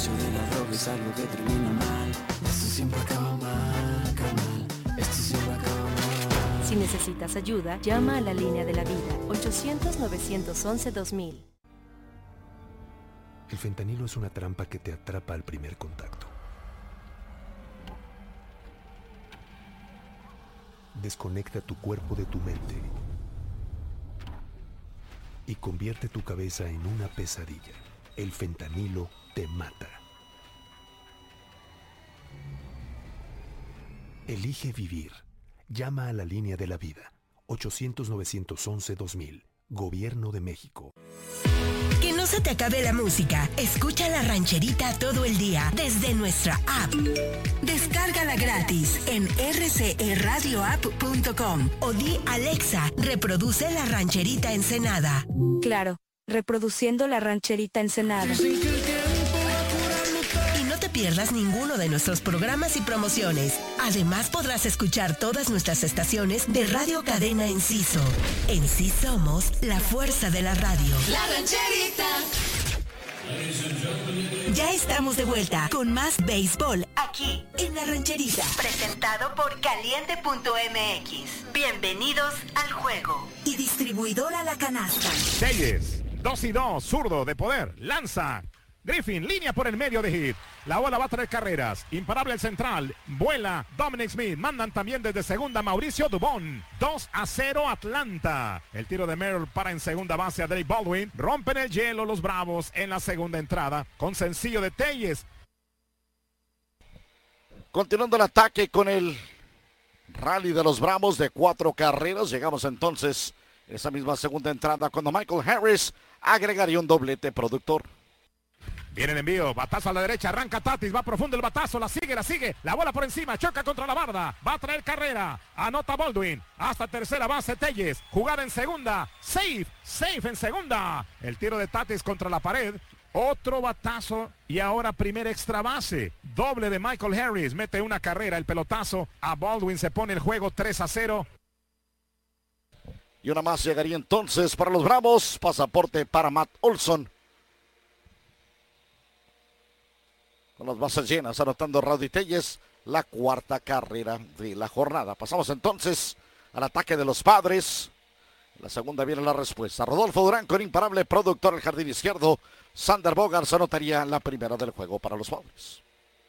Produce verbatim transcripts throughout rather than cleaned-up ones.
negocio de la droga es algo que termina mal. Esto siempre acaba mal, acaba mal. Esto siempre acaba mal. Si necesitas ayuda, llama a la línea de la vida, ochocientos, novecientos once, dos mil. El fentanilo es una trampa que te atrapa al primer contacto. Desconecta tu cuerpo de tu mente y convierte tu cabeza en una pesadilla. El fentanilo te mata. Elige vivir. Llama a la línea de la vida. ochocientos, novecientos once, dos mil. Gobierno de México. Que no se te acabe la música. Escucha La Rancherita todo el día desde nuestra app. Descárgala gratis en r c e radio app punto com o di Alexa, reproduce La Rancherita Ensenada. Claro, reproduciendo La Rancherita Ensenada. Y no te pierdas ninguno de nuestros programas y promociones. Además podrás escuchar todas nuestras estaciones de Radio Cadena Enciso. En sí somos la fuerza de la radio. La Rancherita. Ya estamos de vuelta con más béisbol aquí en La Rancherita. Presentado por caliente punto m x. Bienvenidos al juego. Y distribuidora La Canasta. Telles, dos y dos, zurdo de poder, lanza. Griffin, línea por el medio de hit. La bola va a traer carreras. Imparable el central. Vuela Dominic Smith. Mandan también desde segunda Mauricio Dubón. dos a cero Atlanta. El tiro de Merrill para en segunda base a Drake Baldwin. Rompen el hielo los Bravos en la segunda entrada. Con sencillo de Telles. Continuando el ataque con el rally de los Bravos de cuatro carreras. Llegamos entonces a esa misma segunda entrada cuando Michael Harris agregaría un doblete productor. Viene el envío, batazo a la derecha, arranca Tatis, va profundo el batazo, la sigue, la sigue, la bola por encima, choca contra la barda, va a traer carrera, anota Baldwin, hasta tercera base Telles, jugada en segunda, safe, safe en segunda, el tiro de Tatis contra la pared, otro batazo y ahora primer extra base, doble de Michael Harris, mete una carrera, el pelotazo, a Baldwin se pone el juego tres a cero. Y una más llegaría entonces para los Bravos, pasaporte para Matt Olson. Con las bases llenas, anotando Rowdy Telles, la cuarta carrera de la jornada. Pasamos entonces al ataque de los Padres. En la segunda viene la respuesta. Rodolfo Durán con imparable productor al jardín izquierdo. Sander Bogaerts anotaría la primera del juego para los Padres.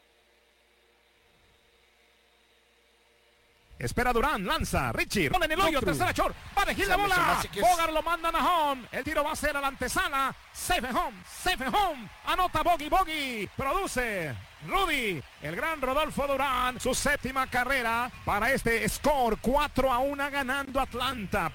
Espera Durán, lanza, Richie, bola en el hoyo, tercera short, va a elegir la bola, Bogart lo mandan a home, el tiro va a ser a la antesala, safe and home, safe and home, anota Bogey, Bogey, produce Rudy, el gran Rodolfo Durán, su séptima carrera para este score, cuatro a uno ganando Atlanta.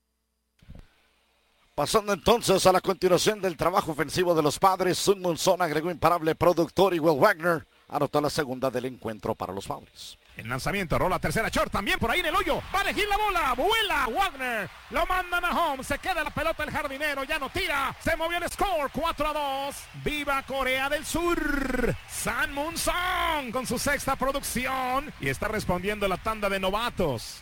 Pasando entonces a la continuación del trabajo ofensivo de los Padres, Sun Monzón agregó imparable productor y Will Wagner anotó la segunda del encuentro para los Padres. El lanzamiento, rola tercera short, también por ahí en el hoyo, va a elegir la bola, vuela Wagner, lo mandan a home, se queda la pelota el jardinero, ya no tira, se movió el score, cuatro a dos, viva Corea del Sur, Sun Monzón con su sexta producción y está respondiendo la tanda de novatos.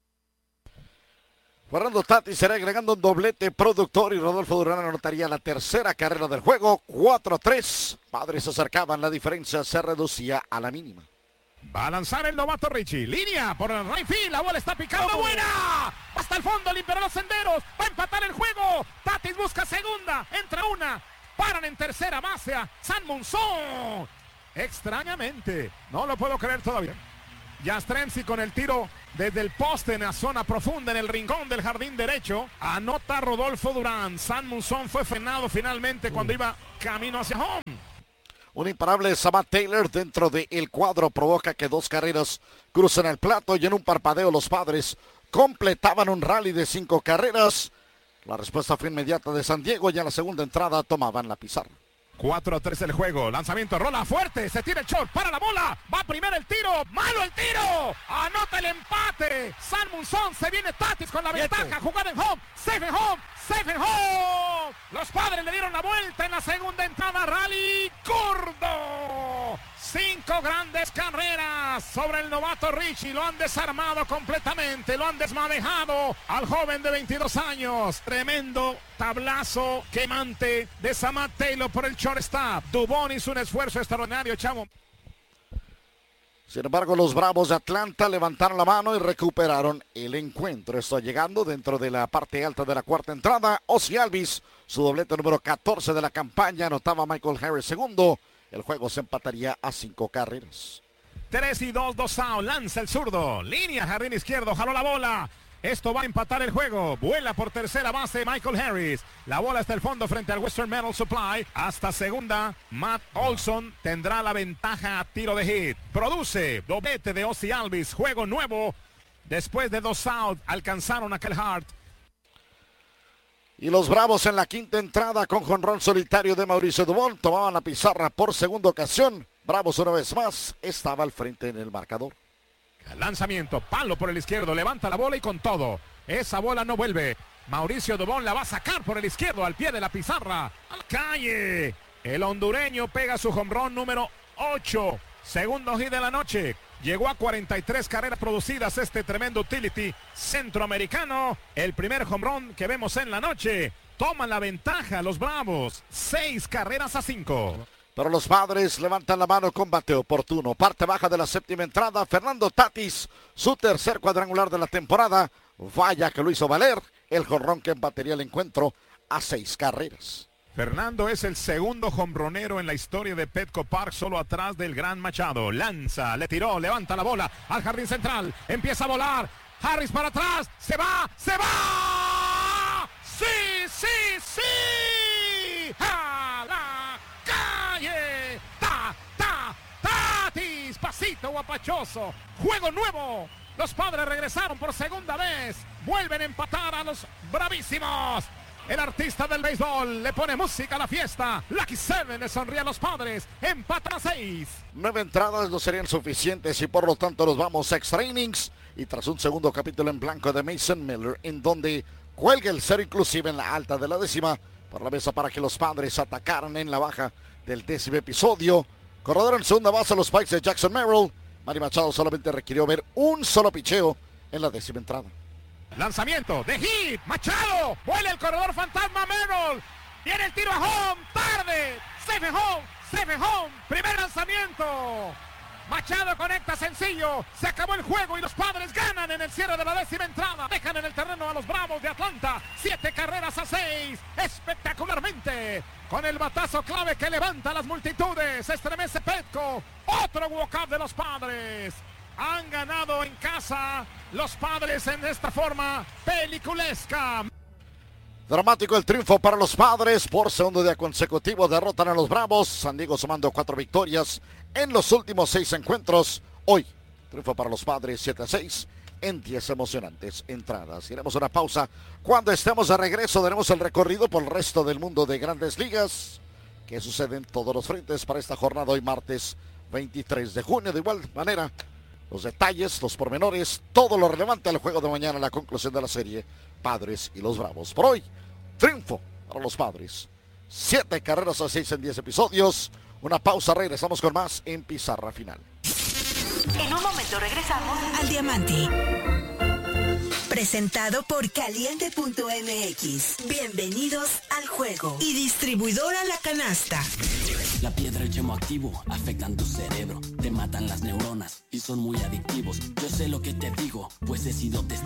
Fernando Tatis será agregando un doblete productor y Rodolfo Durán anotaría la tercera carrera del juego, cuatro a tres, Padres se acercaban, la diferencia se reducía a la mínima. Va a lanzar el novato Richie. Línea por el right field. La bola está picando. ¡Oh! ¡Buena! Hasta el fondo. Limpiará los senderos. Va a empatar el juego. Tatis busca segunda. Entra una. Paran en tercera base a Sun Monzón. Extrañamente. No lo puedo creer todavía. Yastrzemski con el tiro desde el poste en la zona profunda en el rincón del jardín derecho. Anota Rodolfo Durán. Sun Monzón fue frenado finalmente cuando iba camino hacia home. Un imparable Samad Taylor dentro del cuadro provoca que dos carreras crucen el plato y en un parpadeo los Padres completaban un rally de cinco carreras. La respuesta fue inmediata de San Diego y en la segunda entrada tomaban la pizarra. cuatro a tres el juego, lanzamiento, rola fuerte, se tira el short, para la bola, va primero el tiro, malo el tiro, anota el empate, Sun Monzón, se viene Tatis con la ventaja, jugada en home, safe en home, safe en home, los Padres le dieron la vuelta en la segunda entrada, rally gordo, cinco Cinco grandes carreras sobre el novato Richie. Lo han desarmado completamente, lo han desmadejado al joven de veintidós años. Tremendo tablazo quemante de Samad Taylor por el shortstop. Dubón hizo un esfuerzo extraordinario, chavo. Sin embargo, los Bravos de Atlanta levantaron la mano y recuperaron el encuentro. Está llegando dentro de la parte alta de la cuarta entrada. Ozzie Albies, su doblete número catorce de la campaña, anotaba Michael Harris segundo. El juego se empataría a cinco carreras. tres y dos, dos out. Lanza el zurdo. Línea, jardín izquierdo. Jaló la bola. Esto va a empatar el juego. Vuela por tercera base Michael Harris. La bola está al fondo frente al Western Metal Supply. Hasta segunda, Matt Olson tendrá la ventaja a tiro de hit. Produce doblete de Ozzie Albies. Juego nuevo. Después de dos outs, alcanzaron a Kel Hart. Y los Bravos en la quinta entrada con jonrón solitario de Mauricio Dubón tomaban la pizarra por segunda ocasión. Bravos una vez más estaba al frente en el marcador. Lanzamiento, palo por el izquierdo, levanta la bola y con todo. Esa bola no vuelve. Mauricio Dubón la va a sacar por el izquierdo al pie de la pizarra. A la calle. El hondureño pega su jonrón número ocho. Segundo hit de la noche. Llegó a cuarenta y tres carreras producidas este tremendo utility centroamericano. El primer jonrón que vemos en la noche. Toman la ventaja los Bravos. Seis carreras a cinco. Pero los Padres levantan la mano con bateo oportuno. Parte baja de la séptima entrada. Fernando Tatis, su tercer cuadrangular de la temporada. Vaya que lo hizo valer. El jonrón que empataría el encuentro a seis carreras. Fernando es el segundo jonronero en la historia de Petco Park, solo atrás del Gran Machado. Lanza, le tiró, levanta la bola al jardín central. Empieza a volar. Harris para atrás. Se va, se va. Sí, sí, sí. ¡A la calle! ¡Ta, ta, Tatis! Pasito guapachoso. Juego nuevo. Los Padres regresaron por segunda vez. Vuelven a empatar a los bravísimos. El artista del béisbol le pone música a la fiesta. Lucky Seven le sonríe a los Padres. Empatan a seis. Nueve entradas no serían suficientes y por lo tanto nos vamos a extra innings. Y tras un segundo capítulo en blanco de Mason Miller, en donde cuelga el cero inclusive en la alta de la décima, por la mesa para que los Padres atacaran en la baja del décimo episodio. Corredor en segunda base a los Pikes de Jackson Merrill. Manny Machado solamente requirió ver un solo picheo en la décima entrada. Lanzamiento de hit, Machado, vuela el corredor fantasma Merrill, viene el tiro a home, tarde, safe home, safe home, primer lanzamiento, Machado conecta sencillo, se acabó el juego y los Padres ganan en el cierre de la décima entrada, dejan en el terreno a los Bravos de Atlanta, siete carreras a seis, espectacularmente, con el batazo clave que levanta las multitudes, estremece Petco, otro walk-up de los Padres. Han ganado en casa los Padres en esta forma peliculesca. Dramático el triunfo para los Padres. Por segundo día consecutivo derrotan a los Bravos. San Diego sumando cuatro victorias en los últimos seis encuentros. Hoy, triunfo para los Padres siete a seis en diez emocionantes entradas. Iremos a una pausa. Cuando estemos de regreso daremos el recorrido por el resto del mundo de Grandes Ligas. Que sucede en todos los frentes para esta jornada hoy martes veintitrés de junio. De igual manera, los detalles, los pormenores, todo lo relevante al juego de mañana, la conclusión de la serie, Padres y los Bravos. Por hoy, triunfo para los Padres. Siete carreras a seis en diez episodios. Una pausa, regresamos con más en Pizarra Final. En un momento regresamos al Diamante. Presentado por Caliente punto M X. Bienvenidos al juego. Y distribuidora La Canasta. La piedra y el yemo activo afectan tu cerebro, te matan las neuronas y son muy adictivos. Yo sé lo que te digo, pues he sido testigo.